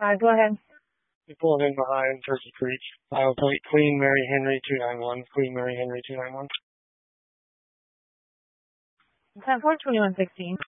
Go ahead. You pulled in behind Turkey Creek. Iowa plate Queen Mary Henry 291. Queen Mary Henry 291. 10-4, 21-16.